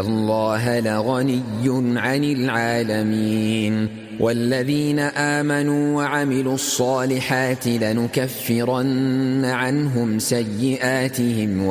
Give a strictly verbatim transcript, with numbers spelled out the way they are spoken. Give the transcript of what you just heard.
الله لغني عن العالمين. والذين آمنوا وعملوا الصالحات لنكفرن عنهم سيئاتهم